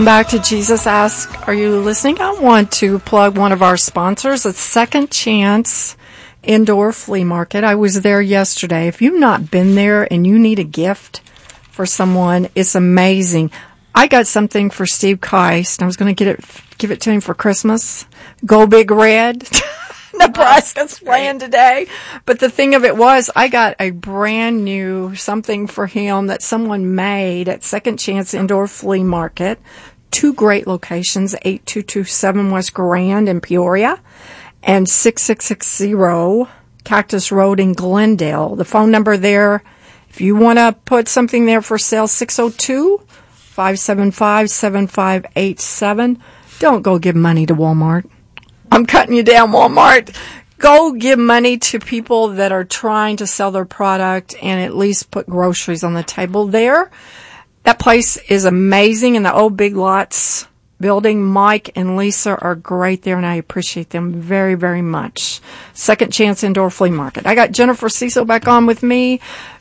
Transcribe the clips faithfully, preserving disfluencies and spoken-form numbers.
Back to Jesus Ask, are you listening? I want to plug one of our sponsors. It's Second Chance Indoor Flea Market. I was there yesterday. If you've not been there and you need a gift for someone, it's amazing. I got something for Steve Keist. I was going to get it, give it to him for Christmas. Go Big Red. Nebraska's playing today. But the thing of it was, I got a brand new something for him that someone made at Second Chance Indoor Flea Market. Two great locations, eight two two seven West Grand in Peoria and six six six zero Cactus Road in Glendale. The phone number there, if you want to put something there for sale, six oh two, five seven five, seven five eight seven. Don't go give money to Walmart. I'm cutting you down, Walmart. Go give money to people that are trying to sell their product and at least put groceries on the table there. That place is amazing in the old Big Lots building. Mike and Lisa are great there, and I appreciate them very, very much. Second Chance Indoor Flea Market. I got Jennifer Cecil back on with me.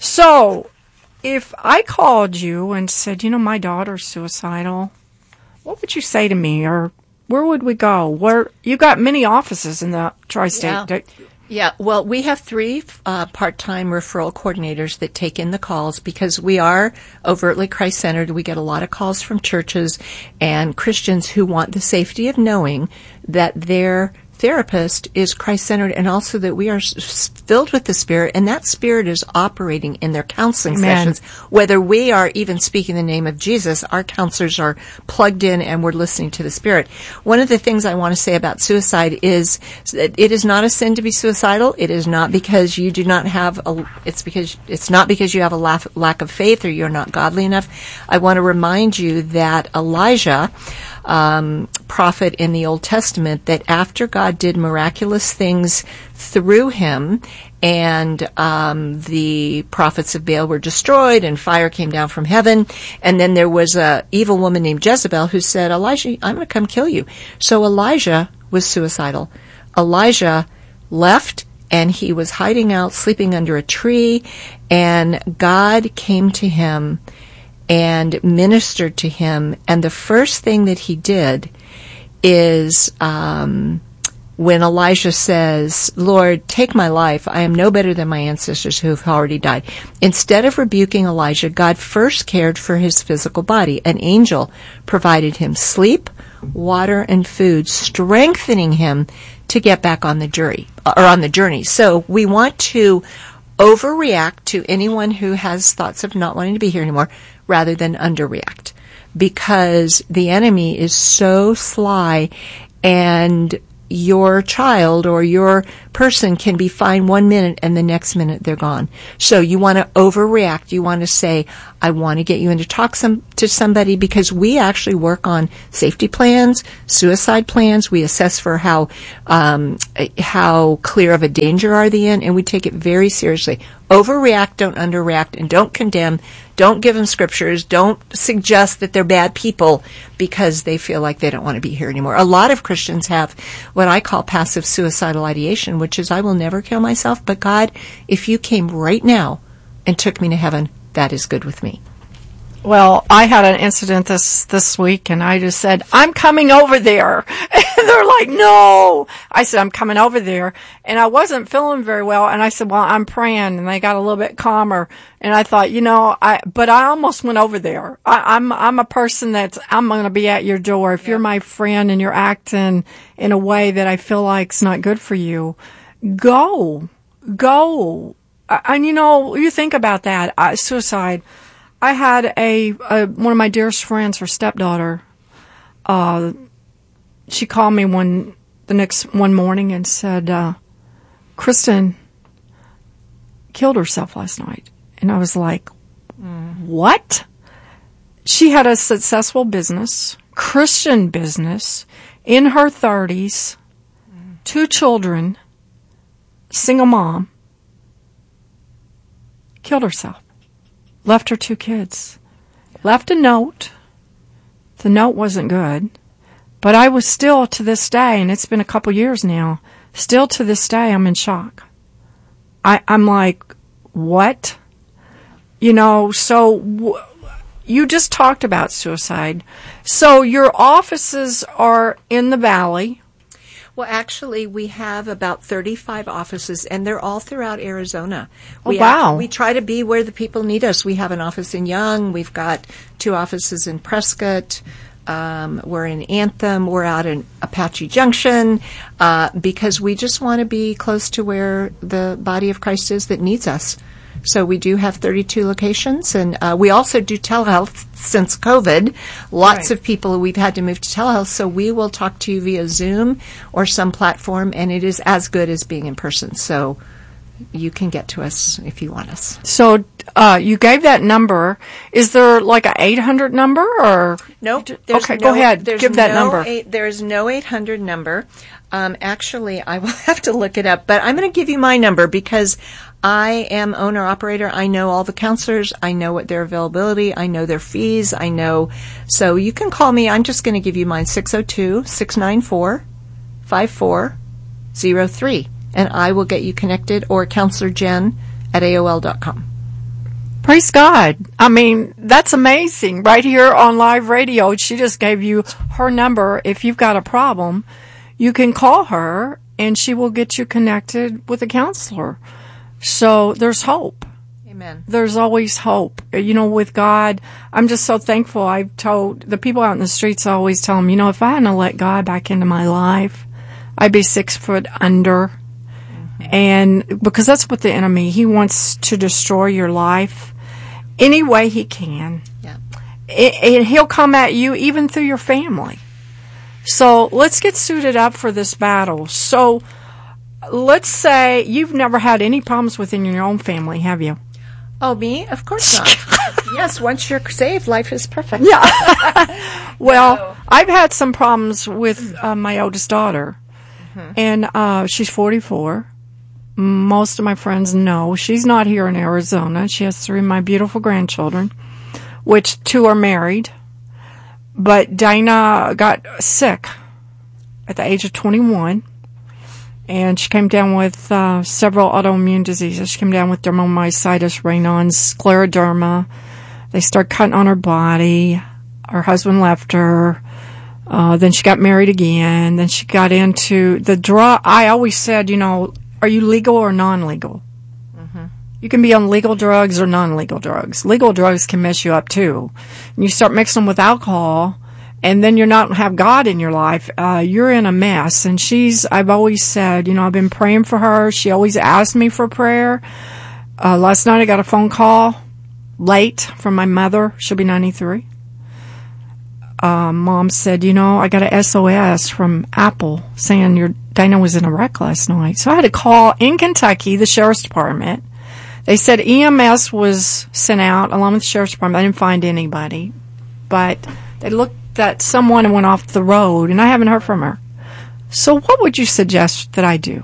So, if I called you and said, you know, my daughter's suicidal, what would you say to me? Or where would we go? Where you got many offices in the tri-state. Yeah. Yeah, well, we have three uh, part-time referral coordinators that take in the calls because we are overtly Christ-centered. We get a lot of calls from churches and Christians who want the safety of knowing that their therapist is Christ-centered and also that we are s- filled with the Spirit, and that Spirit is operating in their counseling Amen. sessions. Whether we are even speaking the name of Jesus, our counselors are plugged in and we're listening to the Spirit. One of the things I want to say about suicide is that it is not a sin to be suicidal. It is not because you do not have a, it's because, it's not because you have a lack, lack of faith or you're not godly enough. I want to remind you that Elijah, Um, prophet in the Old Testament, that after God did miraculous things through him and um, the prophets of Baal were destroyed and fire came down from heaven, and then there was a evil woman named Jezebel who said, Elijah, I'm going to come kill you. So Elijah was suicidal. Elijah left and he was hiding out, sleeping under a tree, and God came to him and ministered to him. And the first thing that he did is um, when Elijah says, Lord, take my life. I am no better than my ancestors who have already died. Instead of rebuking Elijah, God first cared for his physical body. An angel provided him sleep, water, and food, strengthening him to get back on the journey, or on the journey. So we want to overreact to anyone who has thoughts of not wanting to be here anymore rather than underreact, because the enemy is so sly, and your child or your person can be fine one minute and the next minute they're gone. So you want to overreact. You want to say, I want to get you in to talk some, to somebody, because we actually work on safety plans, suicide plans. We assess for how, um, how clear of a danger are they in, and we take it very seriously. Overreact, don't underreact, and don't condemn. Don't give them scriptures. Don't suggest that they're bad people because they feel like they don't want to be here anymore. A lot of Christians have what I call passive suicidal ideation, which is, I will never kill myself, but God, if you came right now and took me to heaven, that is good with me. Well, I had an incident this, this week, and I just said, I'm coming over there. And they're like, no. I said, I'm coming over there. And I wasn't feeling very well. And I said, well, I'm praying. And they got a little bit calmer. And I thought, you know, I, but I almost went over there. I, I'm, I'm a person that's, I'm going to be at your door. If yeah. you're my friend and you're acting in a way that I feel like is not good for you, go, go. And you know, you think about that, uh, suicide. I had a, a one of my dearest friends, her stepdaughter. Uh, she called me one the next one morning and said, uh, "Kristen killed herself last night." And I was like, mm. "What?" She had a successful business, Christian business, in her thirties, mm. two children, single mom. Killed herself. Left her two kids. Left a note. The note wasn't good. But I was still, to this day, and it's been a couple years now, still to this day, I'm in shock. I, I'm like, what? You know, so w- you just talked about suicide. So your offices are in the Valley. Well, actually, we have about thirty-five offices, and they're all throughout Arizona. Oh, we wow. Act, we try to be where the people need us. We have an office in Young. We've got two offices in Prescott. Um, we're in Anthem. We're out in Apache Junction uh, because we just want to be close to where the body of Christ is that needs us. So we do have thirty-two locations, and uh, we also do telehealth since COVID. Lots Right. of people, we've had to move to telehealth, so we will talk to you via Zoom or some platform, and it is as good as being in person. So you can get to us if you want us. So uh, you gave that number. Is there like a eight hundred number or? Nope. There's Okay, no, go ahead. There's Give that no number. Eight, there's no eight hundred number. Um, actually, I will have to look it up, but I'm going to give you my number because I am owner-operator. I know all the counselors. I know what their availability. I know their fees. I know. So you can call me. I'm just going to give you mine, six oh two, six nine four, five four oh three, and I will get you connected, or Counselor Jen at A O L dot com. Praise God. I mean, that's amazing. Right here on live radio, she just gave you her number. If you've got a problem, you can call her and she will get you connected with a counselor. So there's hope. Amen. There's always hope. You know, with God, I'm just so thankful. I've told the people out in the streets, I always tell them, you know, if I hadn't let God back into my life, I'd be six foot under. Mm-hmm. And because that's what the enemy, he wants to destroy your life any way he can. Yeah. It, it, he'll come at you even through your family. So let's get suited up for this battle. So let's say you've never had any problems within your own family, have you? Oh, me? Of course not. Yes, once you're saved, life is perfect. Yeah. Well, No. I've had some problems with uh, my oldest daughter, mm-hmm. and uh, she's forty-four. Most of my friends know she's not here in Arizona. She has three of my beautiful grandchildren, which two are married. But Dana got sick at the age of twenty-one. And she came down with uh, several autoimmune diseases. She came down with dermatomyositis, Raynaud's, scleroderma. They started cutting on her body. Her husband left her. Uh, then she got married again. Then she got into the drug. I always said, you know, are you legal or non-legal? Mm-hmm. You can be on legal drugs or non-legal drugs. Legal drugs can mess you up too. And you start mixing them with alcohol, and then you're not have God in your life, uh, you're in a mess. And she's, I've always said, you know, I've been praying for her. She always asked me for prayer. Uh, last night I got a phone call late from my mother. She'll be ninety-three. Uh, Mom said, you know, I got a S O S from Apple saying your Dana was in a wreck last night. So I had to call in Kentucky, the sheriff's department. They said E M S was sent out along with the sheriff's department. I didn't find anybody. But they looked at someone and went off the road, and I haven't heard from her. So what would you suggest that I do?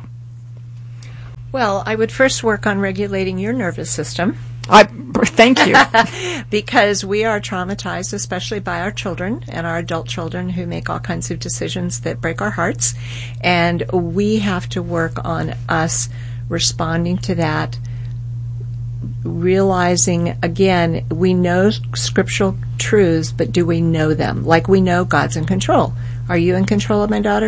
Well, I would first work on regulating your nervous system. I thank you. Because we are traumatized, especially by our children and our adult children who make all kinds of decisions that break our hearts. And we have to work on us responding to that, realizing, again, we know scriptural truths, but do we know them? Like we know God's in control. Are you in control of my daughter?